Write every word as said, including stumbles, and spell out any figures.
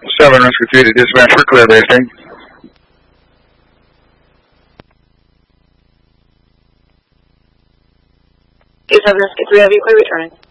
seven Rescue three to dispatch for clear basing. seven Rescue three, have you clear returning?